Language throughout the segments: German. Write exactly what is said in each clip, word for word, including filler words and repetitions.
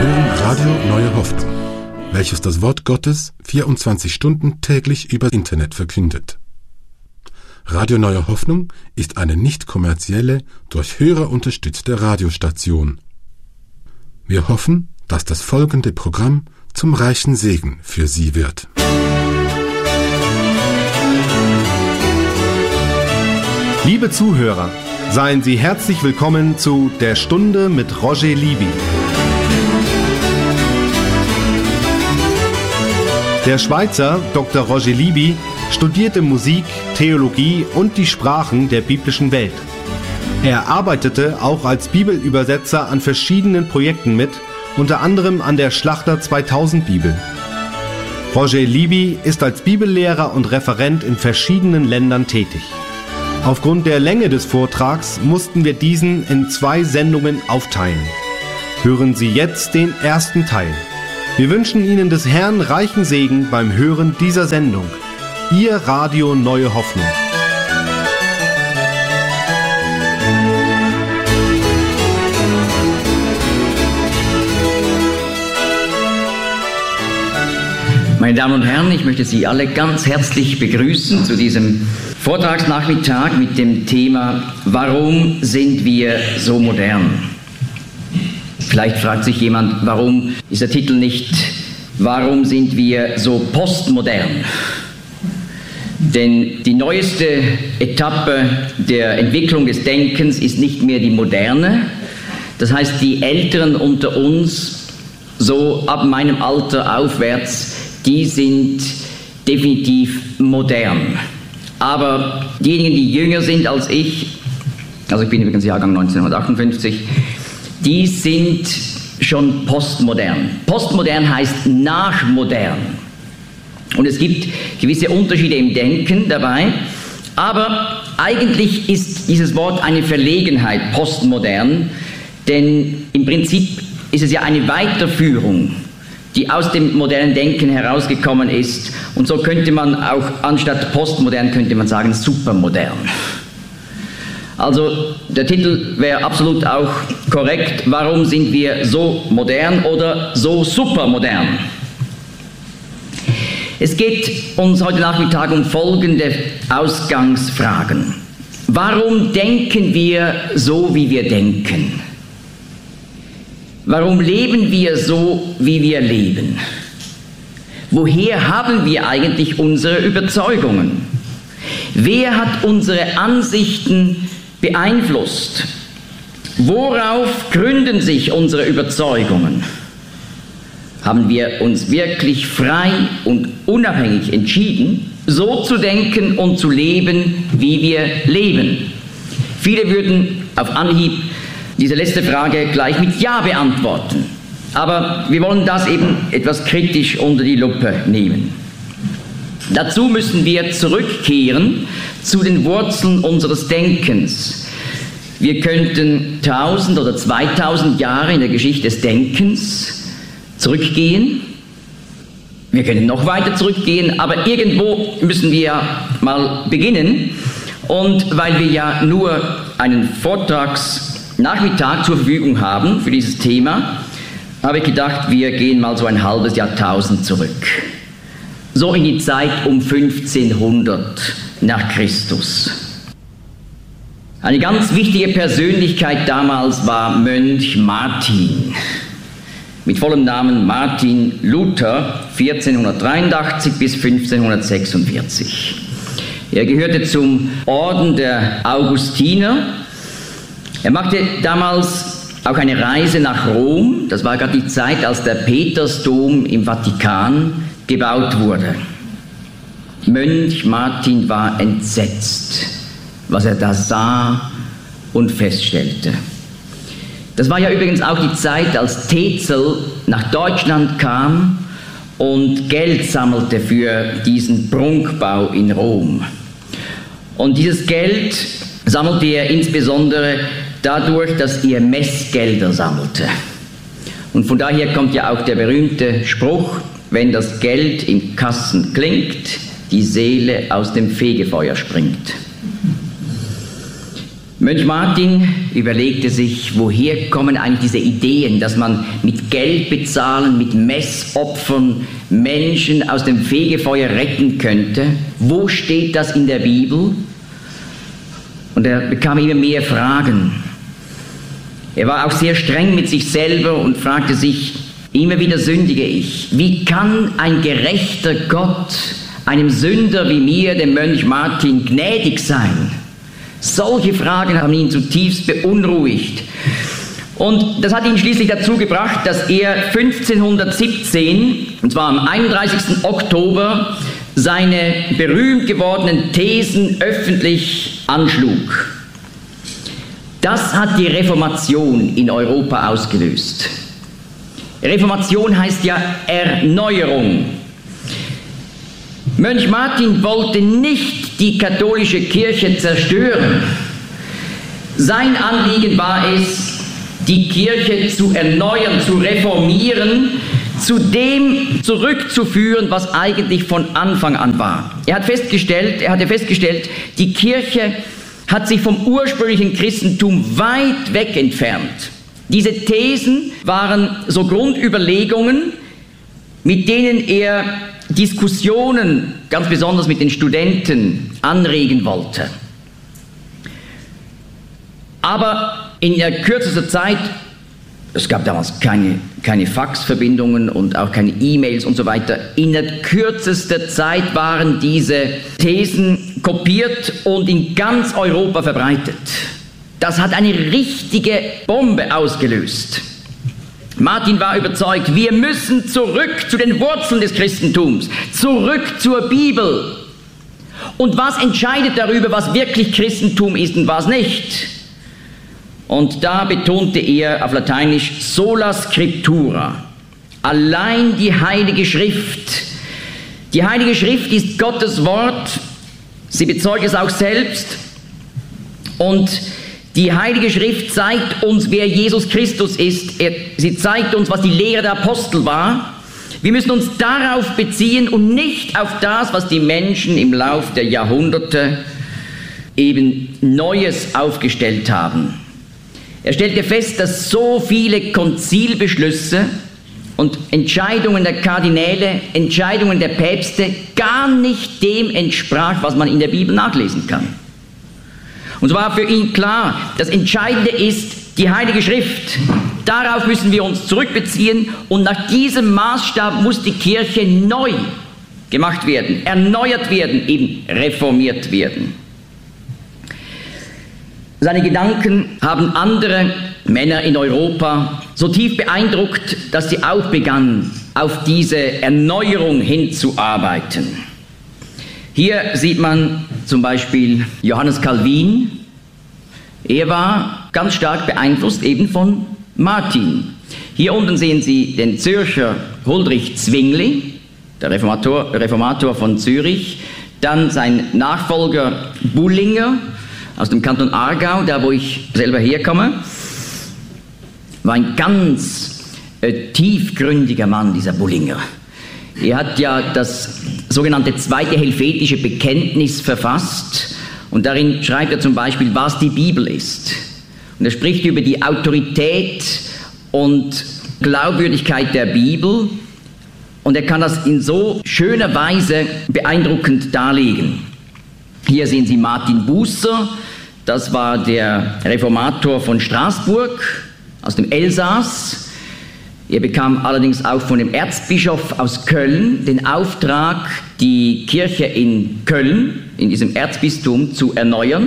hören Radio Neue Hoffnung, welches das Wort Gottes vierundzwanzig Stunden täglich über Internet verkündet. Radio Neue Hoffnung ist eine nicht kommerzielle, durch Hörer unterstützte Radiostation. Wir hoffen, dass das folgende Programm zum reichen Segen für Sie wird. Liebe Zuhörer, seien Sie herzlich willkommen zu Der Stunde mit Roger Libby. Der Schweizer Doktor Roger Libby studierte Musik, Theologie und die Sprachen der biblischen Welt. Er arbeitete auch als Bibelübersetzer an verschiedenen Projekten mit, unter anderem an der Schlachter zweitausend Bibel. Roger Libby ist als Bibellehrer und Referent in verschiedenen Ländern tätig. Aufgrund der Länge des Vortrags mussten wir diesen in zwei Sendungen aufteilen. Hören Sie jetzt den ersten Teil. Wir wünschen Ihnen des Herrn reichen Segen beim Hören dieser Sendung. Ihr Radio Neue Hoffnung. Meine Damen und Herren, ich möchte Sie alle ganz herzlich begrüßen zu diesem Vortragsnachmittag mit dem Thema Warum sind wir so modern? Vielleicht fragt sich jemand, warum ist der Titel nicht Warum sind wir so postmodern? Denn die neueste Etappe der Entwicklung des Denkens ist nicht mehr die moderne. Das heißt, die Älteren unter uns, so ab meinem Alter aufwärts, die sind definitiv modern. Aber diejenigen, die jünger sind als ich, also ich bin übrigens Jahrgang neunzehnhundertachtundfünfzig, die sind schon postmodern. Postmodern heißt nachmodern. Und es gibt gewisse Unterschiede im Denken dabei, aber eigentlich ist dieses Wort eine Verlegenheit, postmodern, denn im Prinzip ist es ja eine Weiterführung, die aus dem modernen Denken herausgekommen ist. Und so könnte man auch, anstatt postmodern, könnte man sagen supermodern. Also der Titel wäre absolut auch korrekt. Warum sind wir so modern oder so supermodern? Es geht uns heute Nachmittag um folgende Ausgangsfragen. Warum denken wir so, wie wir denken? Warum leben wir so, wie wir leben? Woher haben wir eigentlich unsere Überzeugungen? Wer hat unsere Ansichten beeinflusst? Worauf gründen sich unsere Überzeugungen? Haben wir uns wirklich frei und unabhängig entschieden, so zu denken und zu leben, wie wir leben? Viele würden auf Anhieb diese letzte Frage gleich mit Ja beantworten. Aber wir wollen das eben etwas kritisch unter die Lupe nehmen. Dazu müssen wir zurückkehren zu den Wurzeln unseres Denkens. Wir könnten tausend oder zweitausend Jahre in der Geschichte des Denkens zurückgehen. Wir können noch weiter zurückgehen, aber irgendwo müssen wir ja mal beginnen. Und weil wir ja nur einen Vortragsnachmittag zur Verfügung haben für dieses Thema, habe ich gedacht, wir gehen mal so ein halbes Jahrtausend zurück. So in die Zeit um fünfzehnhundert nach Christus. Eine ganz wichtige Persönlichkeit damals war Mönch Martin. Mit vollem Namen Martin Luther, vierzehnhundertdreiundachtzig bis fünfzehnhundertsechsundvierzig. Er gehörte zum Orden der Augustiner. Er machte damals auch eine Reise nach Rom. Das war gerade die Zeit, als der Petersdom im Vatikan gebaut wurde. Mönch Martin war entsetzt, was er da sah und feststellte. Das war ja übrigens auch die Zeit, als Tetzel nach Deutschland kam und Geld sammelte für diesen Prunkbau in Rom. Und dieses Geld sammelte er insbesondere dadurch, dass er Messgelder sammelte. Und von daher kommt ja auch der berühmte Spruch, wenn das Geld im Kassen klingt, die Seele aus dem Fegefeuer springt. Mönch Martin überlegte sich, woher kommen eigentlich diese Ideen, dass man mit Geld bezahlen, mit Messopfern Menschen aus dem Fegefeuer retten könnte. Wo steht das in der Bibel? Und er bekam immer mehr Fragen. Er war auch sehr streng mit sich selber und fragte sich, immer wieder sündige ich. Wie kann ein gerechter Gott einem Sünder wie mir, dem Mönch Martin, gnädig sein? Solche Fragen haben ihn zutiefst beunruhigt. Und das hat ihn schließlich dazu gebracht, dass er fünfzehnhundertsiebzehn, und zwar am einunddreißigsten Oktober, seine berühmt gewordenen Thesen öffentlich anschlug. Das hat die Reformation in Europa ausgelöst. Reformation heißt ja Erneuerung. Mönch Martin wollte nicht die katholische Kirche zerstören. Sein Anliegen war es, die Kirche zu erneuern, zu reformieren, zu dem zurückzuführen, was eigentlich von Anfang an war. Er hat festgestellt, er hatte festgestellt, die Kirche hat sich vom ursprünglichen Christentum weit weg entfernt. Diese Thesen waren so Grundüberlegungen, mit denen er Diskussionen, ganz besonders mit den Studenten, anregen wollte. Aber in der kürzester Zeit, es gab damals keine, keine Faxverbindungen und auch keine E-Mails und so weiter, in der kürzester Zeit waren diese Thesen kopiert und in ganz Europa verbreitet. Das hat eine richtige Bombe ausgelöst. Martin war überzeugt, wir müssen zurück zu den Wurzeln des Christentums, zurück zur Bibel. Und was entscheidet darüber, was wirklich Christentum ist und was nicht? Und da betonte er auf Lateinisch sola scriptura, allein die Heilige Schrift. Die Heilige Schrift ist Gottes Wort, sie bezeugt es auch selbst, und die Heilige Schrift zeigt uns, wer Jesus Christus ist. Er, sie zeigt uns, was die Lehre der Apostel war. Wir müssen uns darauf beziehen und nicht auf das, was die Menschen im Lauf der Jahrhunderte eben Neues aufgestellt haben. Er stellte fest, dass so viele Konzilbeschlüsse und Entscheidungen der Kardinäle, Entscheidungen der Päpste gar nicht dem entsprach, was man in der Bibel nachlesen kann. Und so war für ihn klar, das Entscheidende ist die Heilige Schrift. Darauf müssen wir uns zurückbeziehen und nach diesem Maßstab muss die Kirche neu gemacht werden, erneuert werden, eben reformiert werden. Seine Gedanken haben andere Männer in Europa so tief beeindruckt, dass sie auch begannen, auf diese Erneuerung hinzuarbeiten. Hier sieht man zum Beispiel Johannes Calvin. Er war ganz stark beeinflusst eben von Martin. Hier unten sehen Sie den Zürcher Huldrych Zwingli, der Reformator, Reformator von Zürich. Dann sein Nachfolger Bullinger aus dem Kanton Aargau, da wo ich selber herkomme. War ein ganz äh, tiefgründiger Mann, dieser Bullinger. Er hat ja das sogenannte Zweite Helvetische Bekenntnis verfasst und darin schreibt er zum Beispiel, was die Bibel ist. Und er spricht über die Autorität und Glaubwürdigkeit der Bibel und er kann das in so schöner Weise beeindruckend darlegen. Hier sehen Sie Martin Bucer, das war der Reformator von Straßburg aus dem Elsass. Er bekam allerdings auch von dem Erzbischof aus Köln den Auftrag, die Kirche in Köln, in diesem Erzbistum, zu erneuern.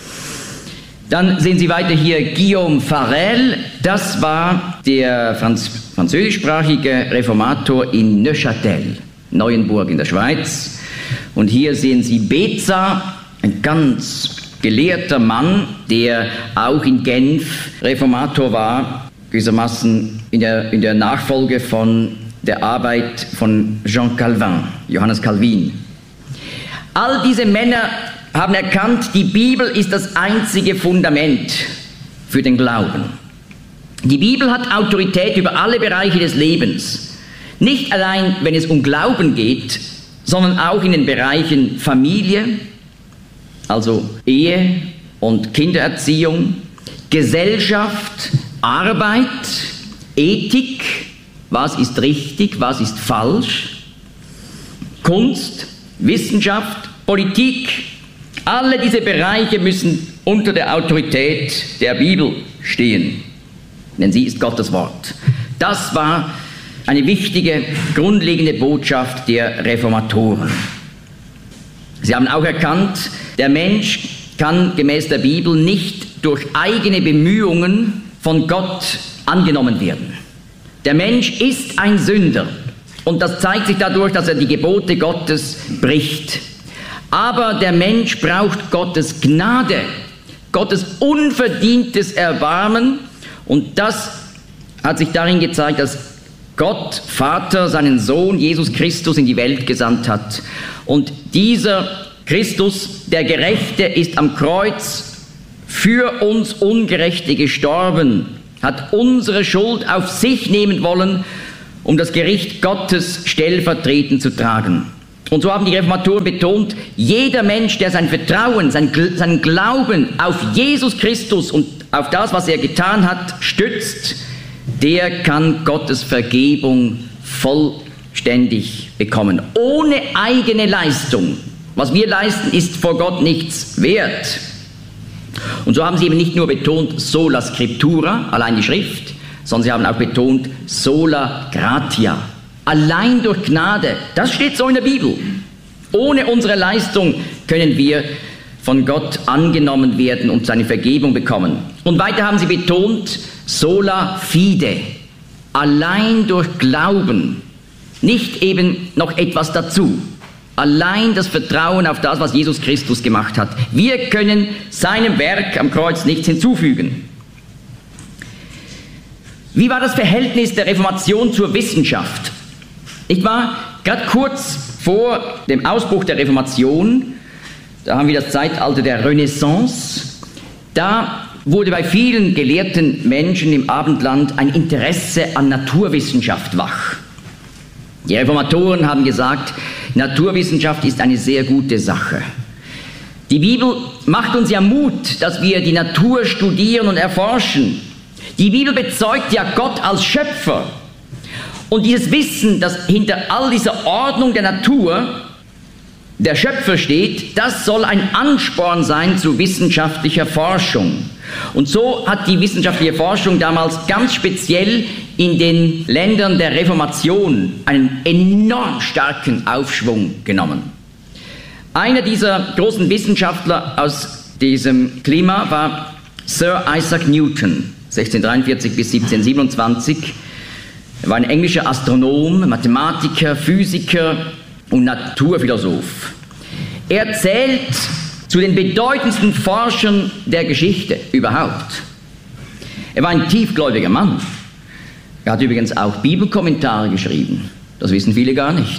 Dann sehen Sie weiter hier Guillaume Farel, das war der Franz französischsprachige Reformator in Neuchâtel, Neuenburg in der Schweiz. Und hier sehen Sie Beza, ein ganz gelehrter Mann, der auch in Genf Reformator war, gewissermaßen in der, in der Nachfolge von der Arbeit von Jean Calvin, Johannes Calvin. All diese Männer haben erkannt, die Bibel ist das einzige Fundament für den Glauben. Die Bibel hat Autorität über alle Bereiche des Lebens. Nicht allein, wenn es um Glauben geht, sondern auch in den Bereichen Familie, also Ehe und Kindererziehung, Gesellschaft, Arbeit, Ethik, was ist richtig, was ist falsch, Kunst, Wissenschaft, Politik, alle diese Bereiche müssen unter der Autorität der Bibel stehen, denn sie ist Gottes Wort. Das war eine wichtige, grundlegende Botschaft der Reformatoren. Sie haben auch erkannt, der Mensch kann gemäß der Bibel nicht durch eigene Bemühungen von Gott angenommen werden. Der Mensch ist ein Sünder und das zeigt sich dadurch, dass er die Gebote Gottes bricht. Aber der Mensch braucht Gottes Gnade, Gottes unverdientes Erbarmen, und das hat sich darin gezeigt, dass Gott, Vater, seinen Sohn Jesus Christus in die Welt gesandt hat. Und dieser Christus, der Gerechte, ist am Kreuz für uns Ungerechte gestorben, hat unsere Schuld auf sich nehmen wollen, um das Gericht Gottes stellvertretend zu tragen. Und so haben die Reformatoren betont, jeder Mensch, der sein Vertrauen, sein, seinen Glauben auf Jesus Christus und auf das, was er getan hat, stützt, der kann Gottes Vergebung vollständig bekommen, ohne eigene Leistung. Was wir leisten, ist vor Gott nichts wert. Und so haben sie eben nicht nur betont sola scriptura, allein die Schrift, sondern sie haben auch betont sola gratia, allein durch Gnade. Das steht so in der Bibel. Ohne unsere Leistung können wir von Gott angenommen werden und seine Vergebung bekommen. Und weiter haben sie betont sola fide, allein durch Glauben, nicht eben noch etwas dazu. Allein das Vertrauen auf das, was Jesus Christus gemacht hat. Wir können seinem Werk am Kreuz nichts hinzufügen. Wie war das Verhältnis der Reformation zur Wissenschaft? Ich war gerade kurz vor dem Ausbruch der Reformation, da haben wir das Zeitalter der Renaissance, da wurde bei vielen gelehrten Menschen im Abendland ein Interesse an Naturwissenschaft wach. Die Reformatoren haben gesagt, Naturwissenschaft ist eine sehr gute Sache. Die Bibel macht uns ja Mut, dass wir die Natur studieren und erforschen. Die Bibel bezeugt ja Gott als Schöpfer. Und dieses Wissen, dass hinter all dieser Ordnung der Natur der Schöpfer steht, das soll ein Ansporn sein zu wissenschaftlicher Forschung. Und so hat die wissenschaftliche Forschung damals ganz speziell in den Ländern der Reformation einen enorm starken Aufschwung genommen. Einer dieser großen Wissenschaftler aus diesem Klima war Sir Isaac Newton, sechzehnhundertdreiundvierzig bis siebzehnhundertsiebenundzwanzig. Er war ein englischer Astronom, Mathematiker, Physiker und Naturphilosoph. Er zählt zu den bedeutendsten Forschern der Geschichte überhaupt. Er war ein tiefgläubiger Mann. Er hat übrigens auch Bibelkommentare geschrieben. Das wissen viele gar nicht.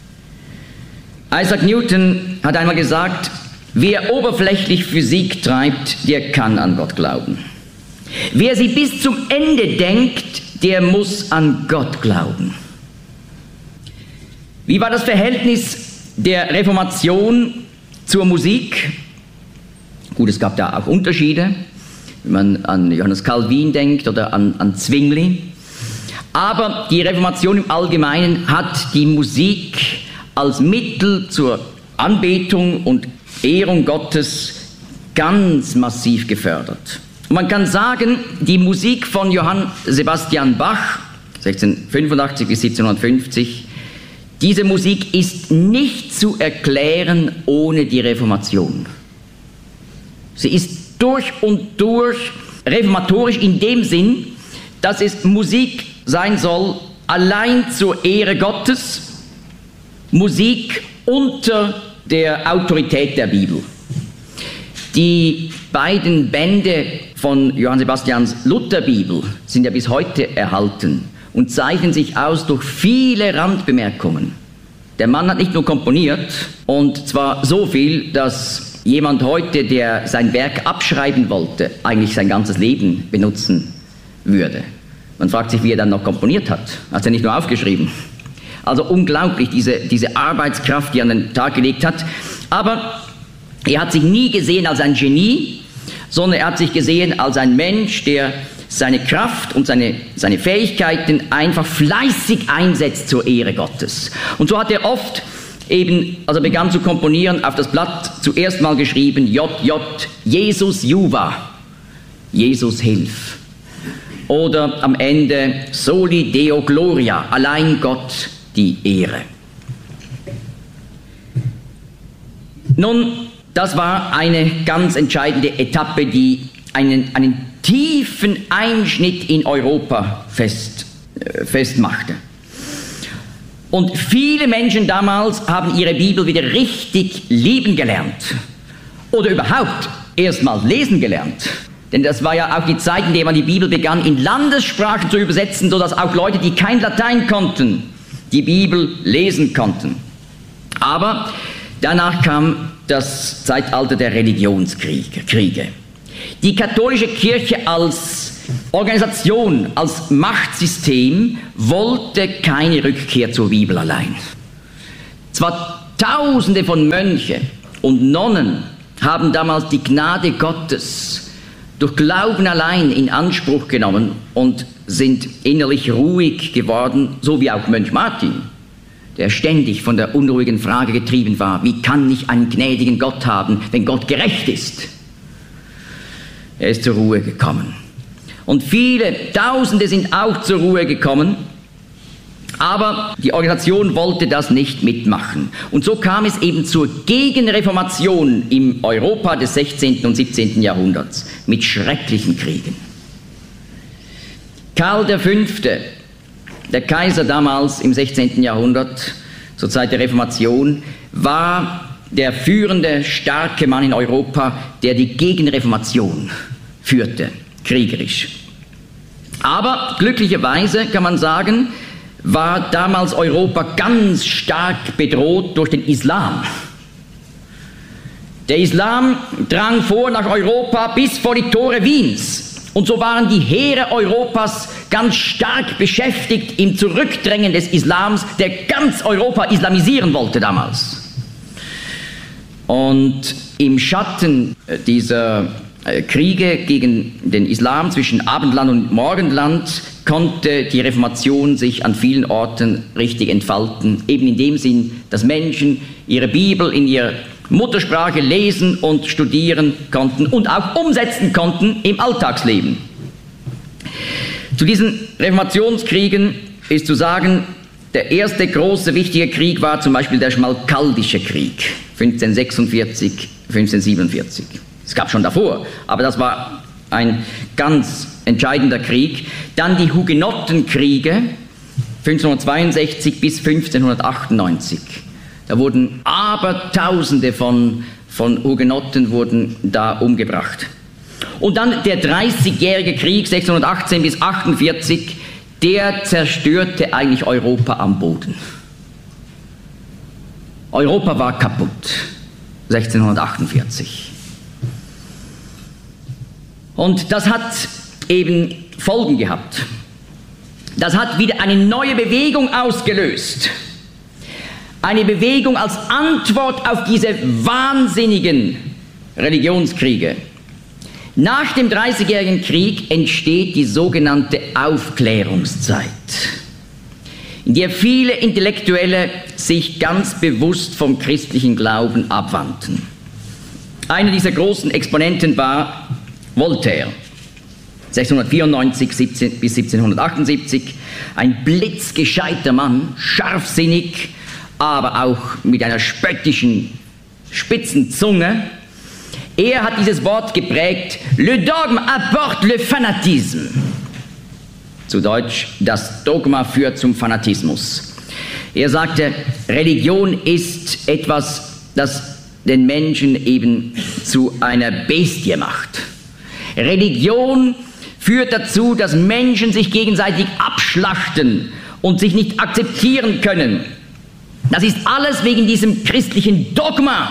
Isaac Newton hat einmal gesagt, wer oberflächlich Physik treibt, der kann an Gott glauben. Wer sie bis zum Ende denkt, der muss an Gott glauben. Wie war das Verhältnis der Reformation zur Musik? Gut, es gab da auch Unterschiede, wenn man an Johannes Calvin denkt oder an, an Zwingli. Aber die Reformation im Allgemeinen hat die Musik als Mittel zur Anbetung und Ehrung Gottes ganz massiv gefördert. Und man kann sagen, die Musik von Johann Sebastian Bach, sechzehnhundertfünfundachtzig bis siebzehnhundertfünfzig, diese Musik ist nicht zu erklären ohne die Reformation. Sie ist durch und durch reformatorisch in dem Sinn, dass es Musik sein soll, allein zur Ehre Gottes, Musik unter der Autorität der Bibel. Die beiden Bände von Johann Sebastians Lutherbibel sind ja bis heute erhalten und zeichnen sich aus durch viele Randbemerkungen. Der Mann hat nicht nur komponiert, und zwar so viel, dass jemand heute, der sein Werk abschreiben wollte, eigentlich sein ganzes Leben benutzen würde. Man fragt sich, wie er dann noch komponiert hat. Hat er nicht nur aufgeschrieben. Also unglaublich, diese, diese Arbeitskraft, die er an den Tag gelegt hat. Aber er hat sich nie gesehen als ein Genie. sondern er hat sich gesehen als ein Mensch, der seine Kraft und seine, seine Fähigkeiten einfach fleißig einsetzt zur Ehre Gottes. Und so hat er oft eben, als er begann zu komponieren, auf das Blatt zuerst mal geschrieben, J J, Jesus Juva, Jesus hilf. Oder am Ende, Soli Deo Gloria, allein Gott die Ehre. Nun, das war eine ganz entscheidende Etappe, die einen, einen tiefen Einschnitt in Europa fest, äh, festmachte. Und viele Menschen damals haben ihre Bibel wieder richtig lieben gelernt. Oder überhaupt erst mal lesen gelernt. Denn das war ja auch die Zeit, in der man die Bibel begann, in Landessprachen zu übersetzen, sodass auch Leute, die kein Latein konnten, die Bibel lesen konnten. Aber danach kam das Zeitalter der Religionskriege. Die katholische Kirche als Organisation, als Machtsystem wollte keine Rückkehr zur Bibel allein. Zwar Tausende von Mönchen und Nonnen haben damals die Gnade Gottes durch Glauben allein in Anspruch genommen und sind innerlich ruhig geworden, so wie auch Mönch Martin, der ständig von der unruhigen Frage getrieben war, wie kann ich einen gnädigen Gott haben, wenn Gott gerecht ist? Er ist zur Ruhe gekommen. Und viele, Tausende sind auch zur Ruhe gekommen, aber die Organisation wollte das nicht mitmachen. Und so kam es eben zur Gegenreformation im Europa des sechzehnten und siebzehnten Jahrhunderts mit schrecklichen Kriegen. Karl der Fünfte, der Kaiser damals im sechzehnten Jahrhundert, zur Zeit der Reformation, war der führende, starke Mann in Europa, der die Gegenreformation führte, kriegerisch. Aber glücklicherweise kann man sagen, war damals Europa ganz stark bedroht durch den Islam. Der Islam drang vor nach Europa bis vor die Tore Wiens. Und so waren die Heere Europas ganz stark beschäftigt im Zurückdrängen des Islams, der ganz Europa islamisieren wollte damals. Und im Schatten dieser Kriege gegen den Islam zwischen Abendland und Morgenland konnte die Reformation sich an vielen Orten richtig entfalten, eben in dem Sinn, dass Menschen ihre Bibel in ihrer Muttersprache lesen und studieren konnten und auch umsetzen konnten im Alltagsleben. Zu diesen Reformationskriegen ist zu sagen, der erste große wichtige Krieg war zum Beispiel der Schmalkaldische Krieg, fünfzehnhundertsechsundvierzig, fünfzehnhundertsiebenundvierzig. Es gab schon davor, aber das war ein ganz entscheidender Krieg. Dann die Hugenottenkriege, fünfzehnhundertzweiundsechzig bis fünfzehnhundertachtundneunzig. Da wurden Abertausende von, von Hugenotten wurden da umgebracht. Und dann der Dreißigjährige Krieg, sechzehnhundertachtzehn bis achtundvierzig, der zerstörte eigentlich Europa am Boden. Europa war kaputt, sechzehnhundertachtundvierzig. Und das hat eben Folgen gehabt. Das hat wieder eine neue Bewegung ausgelöst. Eine Bewegung als Antwort auf diese wahnsinnigen Religionskriege. Nach dem Dreißigjährigen Krieg entsteht die sogenannte Aufklärungszeit, in der viele Intellektuelle sich ganz bewusst vom christlichen Glauben abwandten. Einer dieser großen Exponenten war Voltaire, sechzehnhundertvierundneunzig bis siebzehnhundertachtundsiebzig, ein blitzgescheiter Mann, scharfsinnig, aber auch mit einer spöttischen, spitzen Zunge. Er hat dieses Wort geprägt, le dogme apporte le fanatisme. Zu Deutsch, das Dogma führt zum Fanatismus. Er sagte, Religion ist etwas, das den Menschen eben zu einer Bestie macht. Religion führt dazu, dass Menschen sich gegenseitig abschlachten und sich nicht akzeptieren können. Das ist alles wegen diesem christlichen Dogma.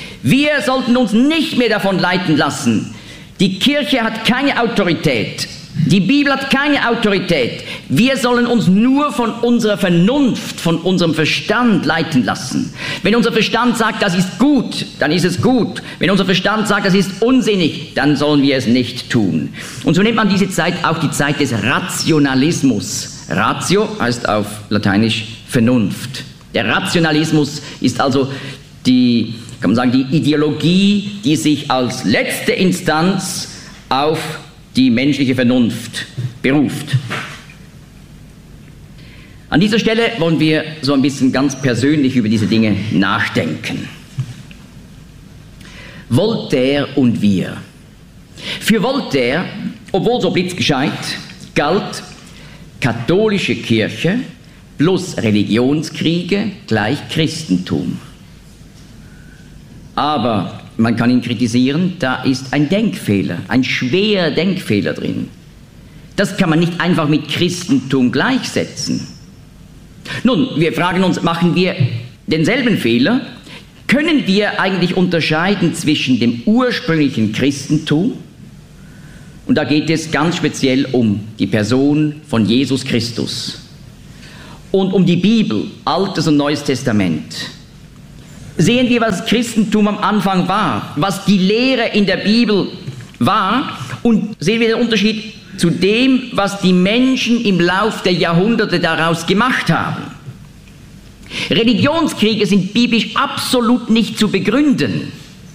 Wir sollten uns nicht mehr davon leiten lassen. Die Kirche hat keine Autorität. Die Bibel hat keine Autorität. Wir sollen uns nur von unserer Vernunft, von unserem Verstand leiten lassen. Wenn unser Verstand sagt, das ist gut, dann ist es gut. Wenn unser Verstand sagt, das ist unsinnig, dann sollen wir es nicht tun. Und so nennt man diese Zeit auch die Zeit des Rationalismus. Ratio heißt auf Lateinisch Vernunft. Der Rationalismus ist also die, kann man sagen, die Ideologie, die sich als letzte Instanz auf die menschliche Vernunft beruft. An dieser Stelle wollen wir so ein bisschen ganz persönlich über diese Dinge nachdenken. Voltaire und wir. Für Voltaire, obwohl so blitzgescheit, galt katholische Kirche plus Religionskriege gleich Christentum. Aber man kann ihn kritisieren, da ist ein Denkfehler, ein schwerer Denkfehler drin. Das kann man nicht einfach mit Christentum gleichsetzen. Nun, wir fragen uns, machen wir denselben Fehler? Können wir eigentlich unterscheiden zwischen dem ursprünglichen Christentum, und da geht es ganz speziell um die Person von Jesus Christus, und um die Bibel, Altes und Neues Testament? Sehen wir, was Christentum am Anfang war, was die Lehre in der Bibel war, und sehen wir den Unterschied zu dem, was die Menschen im Lauf der Jahrhunderte daraus gemacht haben. Religionskriege sind biblisch absolut nicht zu begründen.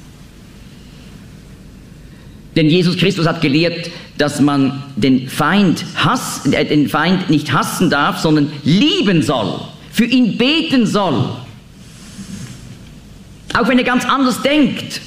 Denn Jesus Christus hat gelehrt, dass man den Feind, hass, äh, den Feind nicht hassen darf, sondern lieben soll, für ihn beten soll. Auch wenn er ganz anders denkt.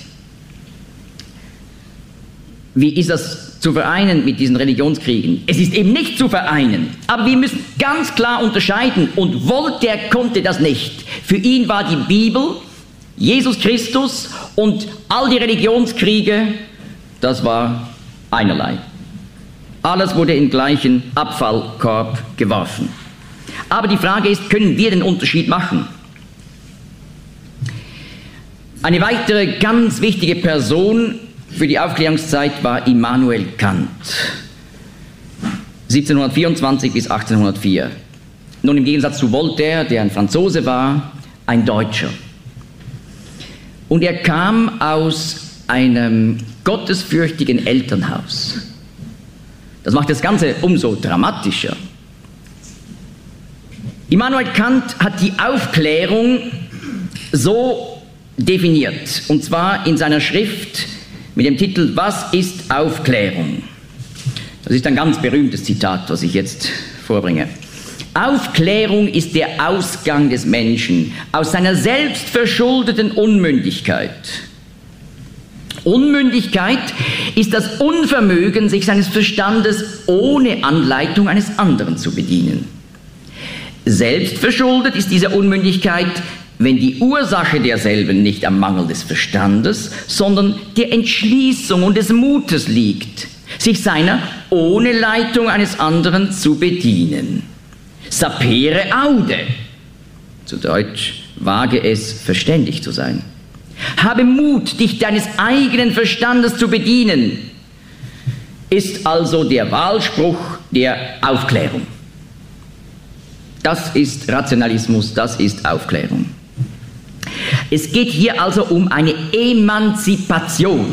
Wie ist das zu vereinen mit diesen Religionskriegen? Es ist eben nicht zu vereinen. Aber wir müssen ganz klar unterscheiden. Und Voltaire konnte das nicht. Für ihn war die Bibel, Jesus Christus und all die Religionskriege, das war einerlei. Alles wurde in den gleichen Abfallkorb geworfen. Aber die Frage ist, können wir den Unterschied machen? Eine weitere ganz wichtige Person für die Aufklärungszeit war Immanuel Kant, siebzehnhundertvierundzwanzig bis achtzehnhundertvier. Nun im Gegensatz zu Voltaire, der ein Franzose war, ein Deutscher. Und er kam aus einem gottesfürchtigen Elternhaus. Das macht das Ganze umso dramatischer. Immanuel Kant hat die Aufklärung so definiert, und zwar in seiner Schrift mit dem Titel Was ist Aufklärung? Das ist ein ganz berühmtes Zitat, was ich jetzt vorbringe. Aufklärung ist der Ausgang des Menschen aus seiner selbstverschuldeten Unmündigkeit. Unmündigkeit ist das Unvermögen, sich seines Verstandes ohne Anleitung eines anderen zu bedienen. Selbstverschuldet ist diese Unmündigkeit, wenn die Ursache derselben nicht am Mangel des Verstandes, sondern der Entschließung und des Mutes liegt, sich seiner ohne Leitung eines anderen zu bedienen. Sapere aude, zu Deutsch, wage es, verständig zu sein. Habe Mut, dich deines eigenen Verstandes zu bedienen, ist also der Wahlspruch der Aufklärung. Das ist Rationalismus, das ist Aufklärung. Es geht hier also um eine Emanzipation.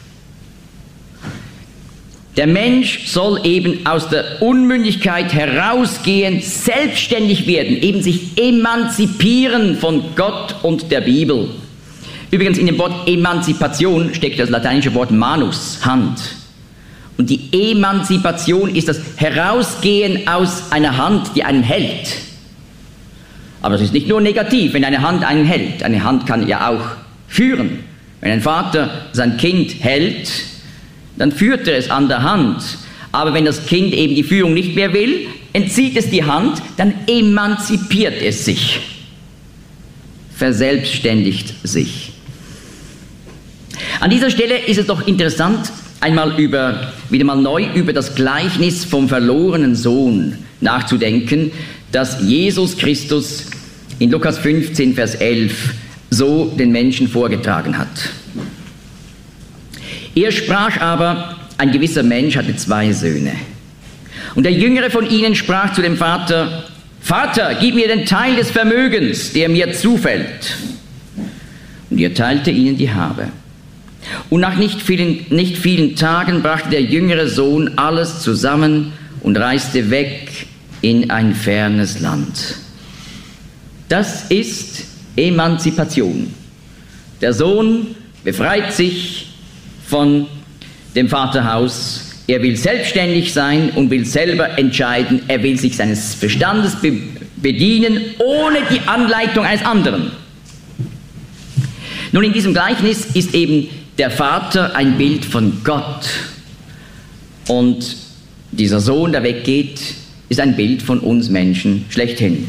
Der Mensch soll eben aus der Unmündigkeit herausgehen, selbstständig werden, eben sich emanzipieren von Gott und der Bibel. Übrigens, in dem Wort Emanzipation steckt das lateinische Wort manus, Hand. Und die Emanzipation ist das Herausgehen aus einer Hand, die einen hält. Aber es ist nicht nur negativ, wenn eine Hand einen hält. Eine Hand kann ja auch führen. Wenn ein Vater sein Kind hält, dann führt er es an der Hand. Aber wenn das Kind eben die Führung nicht mehr will, entzieht es die Hand, dann emanzipiert es sich, verselbstständigt sich. An dieser Stelle ist es doch interessant, einmal über, wieder mal neu über das Gleichnis vom verlorenen Sohn nachzudenken, das Jesus Christus in Lukas fünfzehn, Vers elf so den Menschen vorgetragen hat. Er sprach aber, ein gewisser Mensch hatte zwei Söhne. Und der Jüngere von ihnen sprach zu dem Vater: Vater, gib mir den Teil des Vermögens, der mir zufällt. Und er teilte ihnen die Habe. Und nach nicht vielen, nicht vielen Tagen brachte der jüngere Sohn alles zusammen und reiste weg in ein fernes Land. Das ist Emanzipation. Der Sohn befreit sich von dem Vaterhaus. Er will selbstständig sein und will selber entscheiden. Er will sich seines Verstandes be- bedienen, ohne die Anleitung eines anderen. Nun, in diesem Gleichnis ist eben der Vater ein Bild von Gott. Und dieser Sohn, der weggeht, ist ein Bild von uns Menschen schlechthin.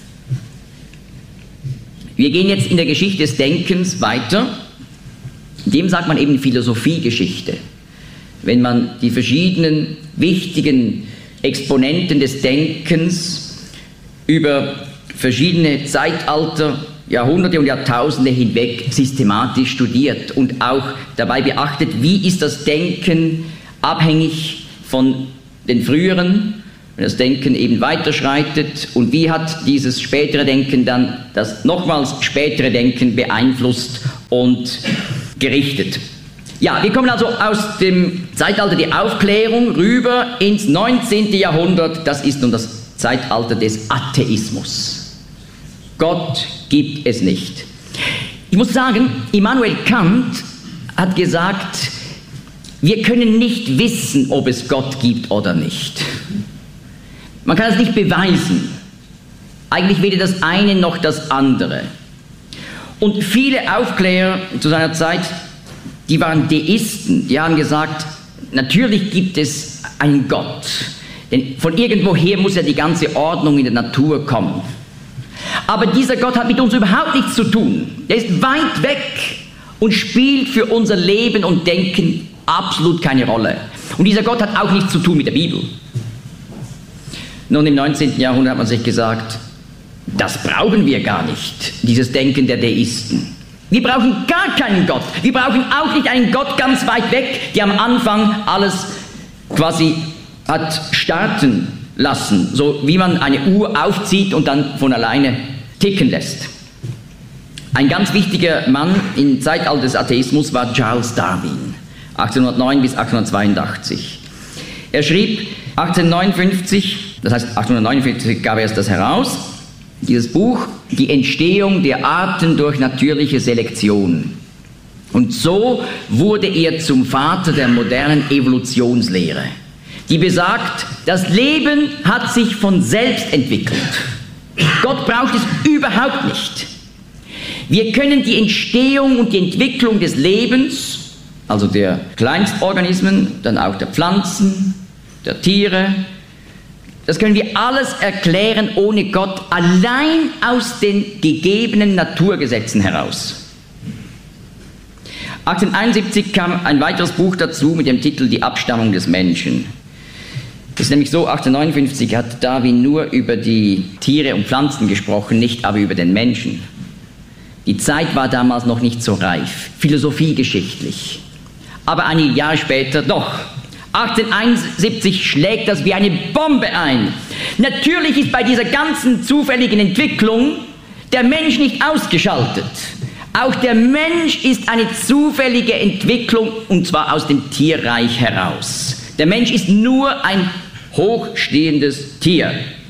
Wir gehen jetzt in der Geschichte des Denkens weiter. Dem sagt man eben Philosophiegeschichte. Wenn man die verschiedenen wichtigen Exponenten des Denkens über verschiedene Zeitalter, Jahrhunderte und Jahrtausende hinweg systematisch studiert und auch dabei beachtet, wie ist das Denken abhängig von den früheren, wenn das Denken eben weiterschreitet, und wie hat dieses spätere Denken dann das nochmals spätere Denken beeinflusst und gerichtet. Ja, wir kommen also aus dem Zeitalter der Aufklärung rüber ins neunzehnten Jahrhundert. Das ist nun das Zeitalter des Atheismus. Gott gibt es nicht. Ich muss sagen, Immanuel Kant hat gesagt, wir können nicht wissen, ob es Gott gibt oder nicht. Man kann es nicht beweisen. Eigentlich weder das eine noch das andere. Und viele Aufklärer zu seiner Zeit, die waren Deisten, die haben gesagt, natürlich gibt es einen Gott, denn von irgendwoher muss ja die ganze Ordnung in der Natur kommen. Aber dieser Gott hat mit uns überhaupt nichts zu tun. Er ist weit weg und spielt für unser Leben und Denken absolut keine Rolle. Und dieser Gott hat auch nichts zu tun mit der Bibel. Nun, im neunzehnten Jahrhundert hat man sich gesagt, das brauchen wir gar nicht, dieses Denken der Deisten. Wir brauchen gar keinen Gott. Wir brauchen auch nicht einen Gott ganz weit weg, der am Anfang alles quasi hat starten lassen, so wie man eine Uhr aufzieht und dann von alleine ticken lässt. Ein ganz wichtiger Mann im Zeitalter des Atheismus war Charles Darwin, achtzehnhundertneun bis achtzehnhundertzweiundachtzig. Er schrieb achtzehnhundertneunundfünfzig, das heißt achtzehnhundertneunundfünfzig gab er das heraus, dieses Buch, die Entstehung der Arten durch natürliche Selektion. Und so wurde er zum Vater der modernen Evolutionslehre, die besagt, das Leben hat sich von selbst entwickelt. Gott braucht es überhaupt nicht. Wir können die Entstehung und die Entwicklung des Lebens, also der Kleinstorganismen, dann auch der Pflanzen, der Tiere, das können wir alles erklären ohne Gott, allein aus den gegebenen Naturgesetzen heraus. achtzehnhunderteinundsiebzig kam ein weiteres Buch dazu mit dem Titel Die Abstammung des Menschen. Es ist nämlich so, achtzehnhundertneunundfünfzig hat Darwin nur über die Tiere und Pflanzen gesprochen, nicht aber über den Menschen. Die Zeit war damals noch nicht so reif, philosophiegeschichtlich. Aber einige Jahre später doch. achtzehnhunderteinundsiebzig schlägt das wie eine Bombe ein. Natürlich ist bei dieser ganzen zufälligen Entwicklung der Mensch nicht ausgeschaltet. Auch der Mensch ist eine zufällige Entwicklung, und zwar aus dem Tierreich heraus. Der Mensch ist nur ein hochstehendes Tier.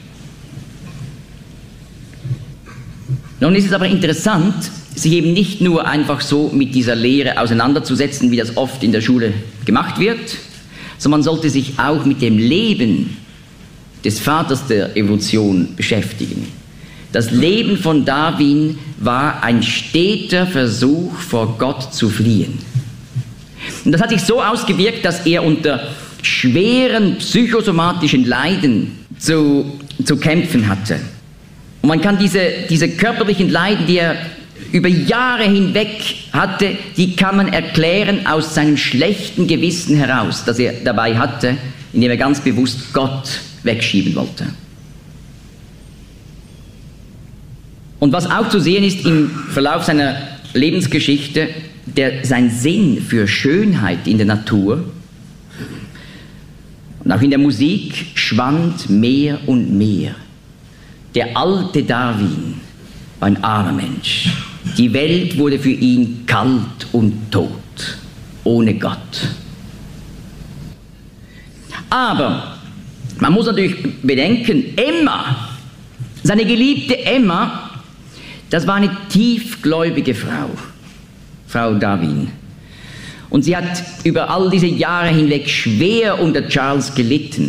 Nun ist es aber interessant, sich eben nicht nur einfach so mit dieser Lehre auseinanderzusetzen, wie das oft in der Schule gemacht wird, sondern man sollte sich auch mit dem Leben des Vaters der Evolution beschäftigen. Das Leben von Darwin war ein steter Versuch, vor Gott zu fliehen. Und das hat sich so ausgewirkt, dass er unter schweren psychosomatischen Leiden zu, zu kämpfen hatte. Und man kann diese, diese körperlichen Leiden, die er über Jahre hinweg hatte, die kann man erklären aus seinem schlechten Gewissen heraus, das er dabei hatte, indem er ganz bewusst Gott wegschieben wollte. Und was auch zu sehen ist im Verlauf seiner Lebensgeschichte, der, sein Sinn für Schönheit in der Natur. Und auch in der Musik schwand mehr und mehr. Der alte Darwin war ein armer Mensch. Die Welt wurde für ihn kalt und tot, ohne Gott. Aber man muss natürlich bedenken, Emma, seine geliebte Emma, das war eine tiefgläubige Frau, Frau Darwin. Und sie hat über all diese Jahre hinweg schwer unter Charles gelitten.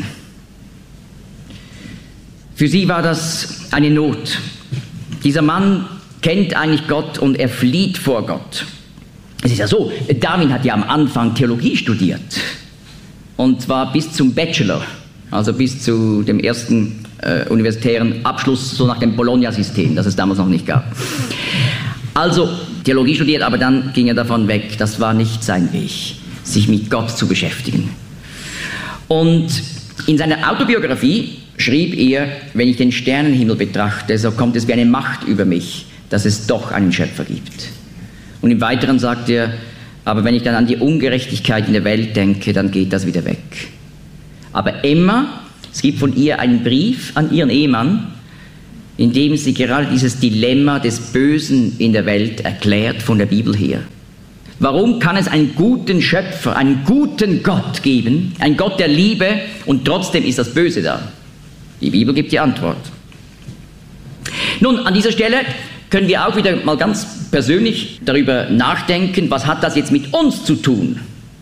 Für sie war das eine Not. Dieser Mann kennt eigentlich Gott und er flieht vor Gott. Es ist ja so, Darwin hat ja am Anfang Theologie studiert. Und zwar bis zum Bachelor, also bis zu dem ersten äh, universitären Abschluss, so nach dem Bologna-System, das es damals noch nicht gab. Also Theologie studiert, aber dann ging er davon weg. Das war nicht sein Weg, sich mit Gott zu beschäftigen. Und in seiner Autobiografie schrieb er, wenn ich den Sternenhimmel betrachte, so kommt es wie eine Macht über mich, dass es doch einen Schöpfer gibt. Und im Weiteren sagt er, aber wenn ich dann an die Ungerechtigkeit in der Welt denke, dann geht das wieder weg. Aber Emma, es gibt von ihr einen Brief an ihren Ehemann, in dem sie gerade dieses Dilemma des Bösen in der Welt erklärt von der Bibel her. Warum kann es einen guten Schöpfer, einen guten Gott geben, einen Gott der Liebe, und trotzdem ist das Böse da? Die Bibel gibt die Antwort. Nun, an dieser Stelle können wir auch wieder mal ganz persönlich darüber nachdenken, was hat das jetzt mit uns zu tun?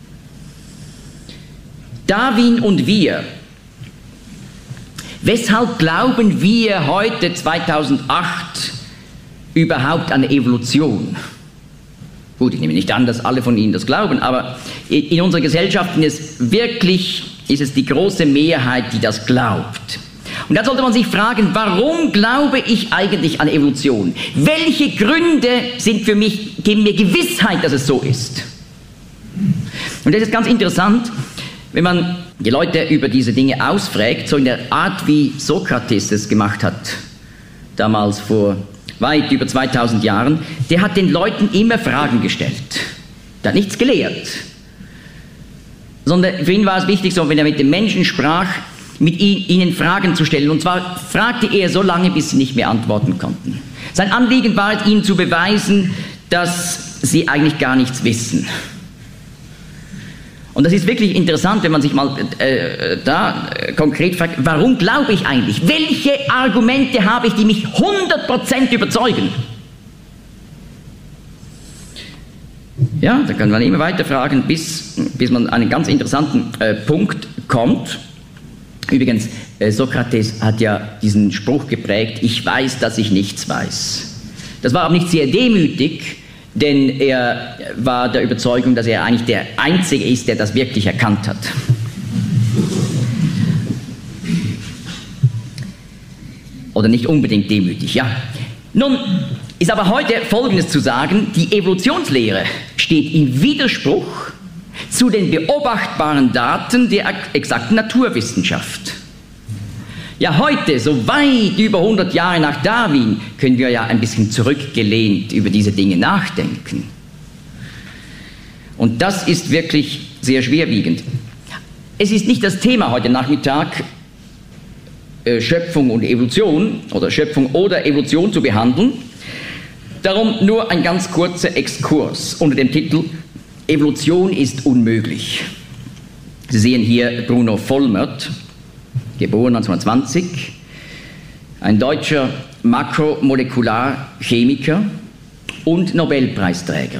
Darwin und wir. Weshalb glauben wir heute zweitausendacht überhaupt an Evolution? Gut, ich nehme nicht an, dass alle von Ihnen das glauben, aber in unserer Gesellschaft ist es wirklich, ist es die große Mehrheit, die das glaubt. Und dann sollte man sich fragen, warum glaube ich eigentlich an Evolution? Welche Gründe sind für mich, geben mir Gewissheit, dass es so ist? Und das ist ganz interessant, wenn man die Leute über diese Dinge ausfragt, so in der Art, wie Sokrates es gemacht hat, damals vor weit über zweitausend Jahren, der hat den Leuten immer Fragen gestellt. Der hat nichts gelehrt. Sondern für ihn war es wichtig, so, wenn er mit den Menschen sprach, mit ihnen Fragen zu stellen. Und zwar fragte er so lange, bis sie nicht mehr antworten konnten. Sein Anliegen war es, ihnen zu beweisen, dass sie eigentlich gar nichts wissen. Und das ist wirklich interessant, wenn man sich mal äh, da äh, konkret fragt, warum glaube ich eigentlich? Welche Argumente habe ich, die mich hundert Prozent überzeugen? Ja, da kann man immer weiter fragen, bis, bis man an einen ganz interessanten äh, Punkt kommt. Übrigens, äh, Sokrates hat ja diesen Spruch geprägt, ich weiß, dass ich nichts weiß. Das war aber nicht sehr demütig, denn er war der Überzeugung, dass er eigentlich der Einzige ist, der das wirklich erkannt hat. Oder nicht unbedingt demütig, ja. Nun ist aber heute Folgendes zu sagen, die Evolutionslehre steht im Widerspruch zu den beobachtbaren Daten der exakten Naturwissenschaft. Ja, heute, so weit über hundert Jahre nach Darwin, können wir ja ein bisschen zurückgelehnt über diese Dinge nachdenken. Und das ist wirklich sehr schwerwiegend. Es ist nicht das Thema heute Nachmittag, äh, Schöpfung und Evolution oder Schöpfung oder Evolution zu behandeln. Darum nur ein ganz kurzer Exkurs unter dem Titel Evolution ist unmöglich. Sie sehen hier Bruno Vollmert, geboren neunzehnhundertzwanzig, ein deutscher Makromolekularchemiker und Nobelpreisträger.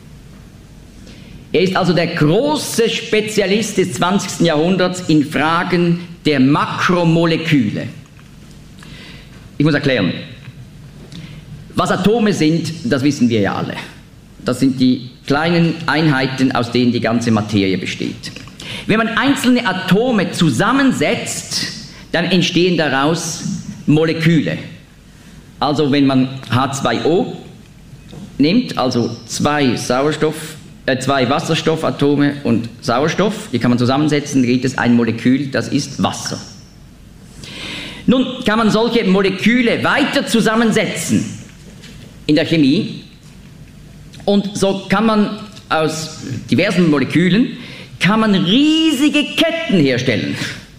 Er ist also der große Spezialist des zwanzigsten Jahrhunderts in Fragen der Makromoleküle. Ich muss erklären, was Atome sind, das wissen wir ja alle. Das sind die kleinen Einheiten, aus denen die ganze Materie besteht. Wenn man einzelne Atome zusammensetzt, dann entstehen daraus Moleküle. Also wenn man H zwei O nimmt, also zwei Sauerstoff, äh, zwei Wasserstoffatome und Sauerstoff, die kann man zusammensetzen, dann gibt es ein Molekül, das ist Wasser. Nun kann man solche Moleküle weiter zusammensetzen in der Chemie und so kann man aus diversen Molekülen kann man riesige Ketten herstellen.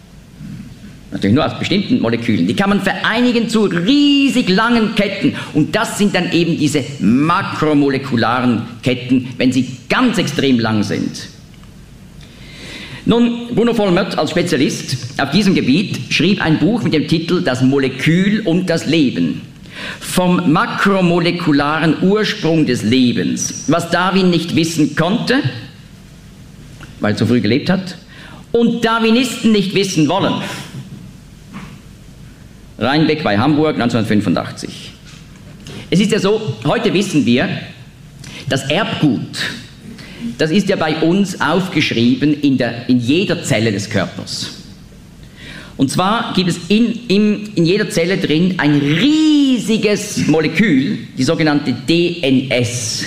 natürlich nur aus bestimmten Molekülen, die kann man vereinigen zu riesig langen Ketten. Und das sind dann eben diese makromolekularen Ketten, wenn sie ganz extrem lang sind. Nun, Bruno Vollmert als Spezialist auf diesem Gebiet schrieb ein Buch mit dem Titel Das Molekül und das Leben. Vom makromolekularen Ursprung des Lebens, was Darwin nicht wissen konnte, weil er zu früh gelebt hat, und Darwinisten nicht wissen wollen. Rheinbeck bei Hamburg neunzehnhundertfünfundachtzig. Es ist ja so, heute wissen wir, das Erbgut, das ist ja bei uns aufgeschrieben in, der, in jeder Zelle des Körpers. Und zwar gibt es in, in, in jeder Zelle drin ein riesiges Molekül, die sogenannte D N S,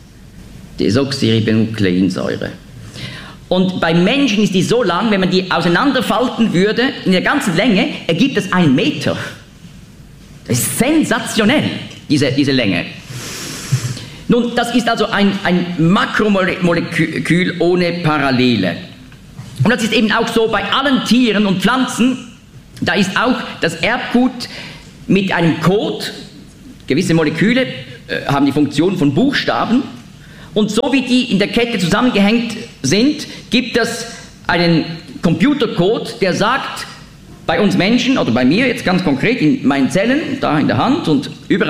Desoxyribonukleinsäure. Und beim Menschen ist die so lang, wenn man die auseinanderfalten würde, in der ganzen Länge, ergibt es einen Meter. Das ist sensationell, diese, diese Länge. Nun, das ist also ein, ein Makromolekül ohne Parallele. Und das ist eben auch so bei allen Tieren und Pflanzen, da ist auch das Erbgut mit einem Code, gewisse Moleküle äh, haben die Funktion von Buchstaben, und so wie die in der Kette zusammengehängt sind, gibt es einen Computercode, der sagt, bei uns Menschen, oder bei mir jetzt ganz konkret in meinen Zellen, da in der Hand und überall,